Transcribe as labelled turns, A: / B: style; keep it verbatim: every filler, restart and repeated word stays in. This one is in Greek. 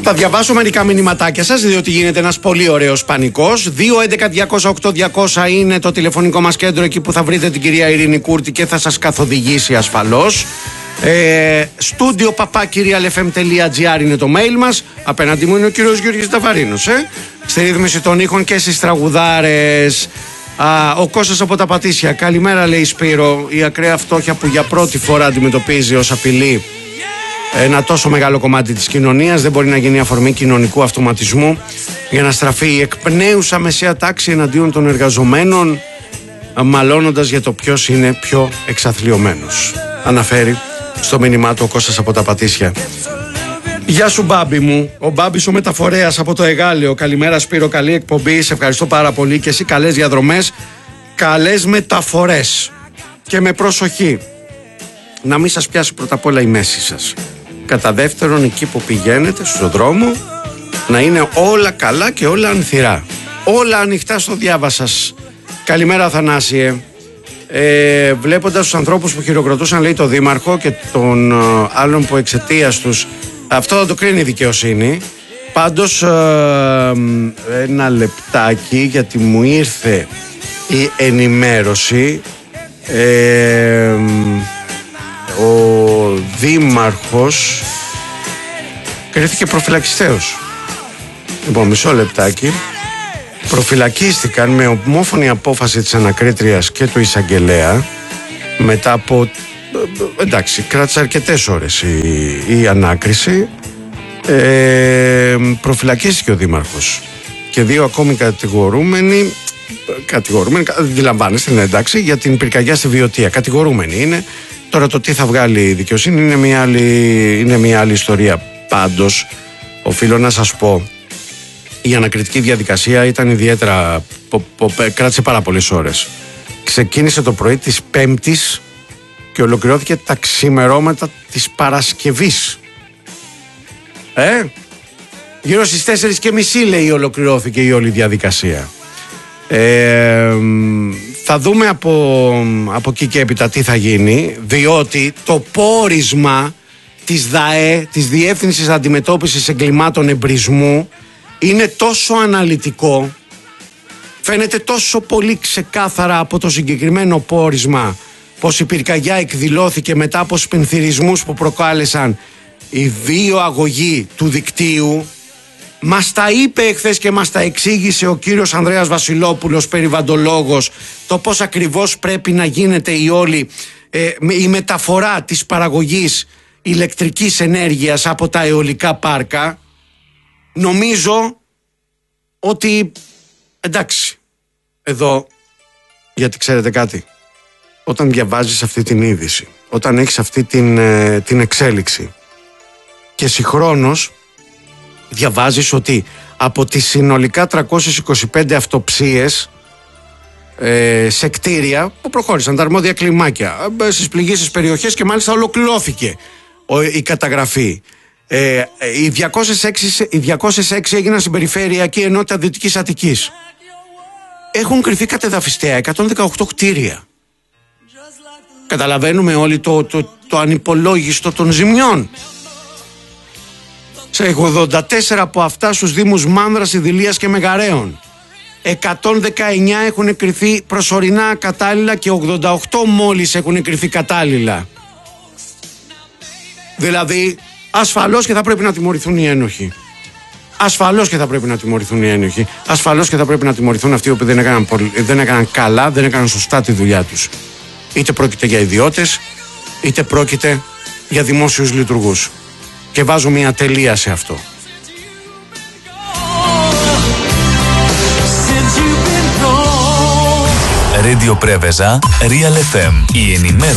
A: Θα διαβάσω μερικά μηνυματάκια σας, διότι γίνεται ένας πολύ ωραίος πανικός. δύο έντεκα διακόσια οκτώ διακόσια είναι το τηλεφωνικό μας κέντρο, εκεί που θα βρείτε την κυρία Ειρήνη Κούρτη και θα σας καθοδηγήσει ασφαλώς. Ε, στούντιο παπά κυρία ελ εφ εμ τελεία τζι άρ είναι το mail μας. Απέναντι μου είναι ο κύριος Γιώργης Ταβαρίνος, ε? Στη ρύθμιση των ήχων και στις τραγουδάρες. Α, ο Κώστας από τα Πατήσια. Καλημέρα, λέει Σπύρο. Η ακραία φτώχεια που για πρώτη φορά αντιμετωπίζει ως απειλή ένα τόσο μεγάλο κομμάτι της κοινωνίας δεν μπορεί να γίνει αφορμή κοινωνικού αυτοματισμού για να στραφεί η εκπνέουσα μεσαία τάξη εναντίον των εργαζομένων, μαλώνοντας για το ποιος είναι πιο εξαθλιωμένος. Αναφέρει στο μήνυμά του ο Κώστας από τα Πατήσια. Γεια σου Μπάμπη μου, ο Μπάμπης ο μεταφορέας από το Εγάλεο. Καλημέρα Σπύρο, καλή εκπομπή, σε ευχαριστώ πάρα πολύ και εσύ καλές διαδρομές, καλές μεταφορές και με προσοχή. Να μην σας πιάσει πρώτα απ' όλα η μέση σας. Κατά δεύτερον, εκεί που πηγαίνετε στον δρόμο να είναι όλα καλά και όλα ανθυρά, όλα ανοιχτά στο διάβα σας. Καλημέρα Αθανάσιε. Ε, βλέποντας τους ανθρώπους που χειροκροτούσαν, λέει, το δήμαρχο και τον ε, άλλον που εξαιτίας τους, αυτό θα το κρίνει η δικαιοσύνη. Πάντως ε, ένα λεπτάκι, γιατί μου ήρθε η ενημέρωση. ε, ο δήμαρχος κρίθηκε προφυλακιστέως. Λοιπόν, μισό λεπτάκι. Προφυλακίστηκαν με ομόφωνη απόφαση της ανακρίτριας και του εισαγγελέα μετά από, εντάξει, κράτησε αρκετές ώρες η, η ανάκριση. ε, προφυλακίστηκε ο δήμαρχος και δύο ακόμη κατηγορούμενοι κατηγορούμενοι, αντιλαμβάνεστε, είναι εντάξει, για την πυρκαγιά στη Βιωτία. Κατηγορούμενοι είναι. Τώρα το τι θα βγάλει η δικαιοσύνη είναι μια άλλη, είναι μια άλλη ιστορία. Πάντως, οφείλω να σας πω, η ανακριτική διαδικασία ήταν ιδιαίτερα, πο, πο, κράτησε πάρα πολλές ώρες. Ξεκίνησε το πρωί της Πέμπτης και ολοκληρώθηκε τα ξημερώματα της Παρασκευής. Ε, γύρω στις τέσσερις και μισή, λέει, ολοκληρώθηκε η όλη διαδικασία. Ε, θα δούμε από, από εκεί και έπειτα τι θα γίνει, διότι το πόρισμα της ΔΑΕ, της Διεύθυνσης Αντιμετώπισης Εγκλημάτων Εμπρισμού, είναι τόσο αναλυτικό, φαίνεται τόσο πολύ ξεκάθαρα από το συγκεκριμένο πόρισμα πως η πυρκαγιά εκδηλώθηκε μετά από σπινθυρισμούς που προκάλεσαν οι δύο αγωγοί του δικτύου. Μας τα είπε εχθές και μας τα εξήγησε ο κύριος Ανδρέας Βασιλόπουλος, περιβαλλοντολόγος, το πώς ακριβώς πρέπει να γίνεται η όλη ε, η μεταφορά της παραγωγής ηλεκτρικής ενέργειας από τα αιωλικά πάρκα. Νομίζω ότι, εντάξει, εδώ, γιατί ξέρετε κάτι, όταν διαβάζεις αυτή την είδηση, όταν έχεις αυτή την, ε, την εξέλιξη και συγχρόνως διαβάζεις ότι από τις συνολικά τριακόσιες είκοσι πέντε αυτοψίες ε, σε κτίρια που προχώρησαν τα αρμόδια κλιμάκια ε, στις πληγήσεις περιοχές και μάλιστα ολοκληρώθηκε ο, η καταγραφή. Ε, οι, διακόσιες έξι, οι διακόσιες έξι έγιναν στην περιφερειακή ενότητα Δυτικής Αττικής. Έχουν κρυφθεί κατεδαφιστέα εκατόν δεκαοκτώ κτίρια. Καταλαβαίνουμε όλοι το, το, το ανυπολόγιστο των ζημιών. Σε ογδόντα τέσσερα από αυτά στους δήμους Μάνδρας, Ιδηλίας και Μεγαρέων. εκατόν δεκαεννιά έχουν κρυφθεί προσωρινά κατάλληλα και ογδόντα οκτώ μόλις έχουν κρυφθεί κατάλληλα. Δηλαδή, ασφαλώς και θα πρέπει να τιμωρηθούν οι ένοχοι. Ασφαλώς και θα πρέπει να τιμωρηθούν οι ένοχοι. Ασφαλώς και θα πρέπει να τιμωρηθούν αυτοί που δεν έκαναν, δεν έκαναν καλά, δεν έκαναν σωστά τη δουλειά τους. Είτε πρόκειται για ιδιώτες, είτε πρόκειται για δημόσιους λειτουργούς. Και βάζω μια τελεία σε αυτό.
B: Radio Preveza, Real εφ εμ, η ενημέρωση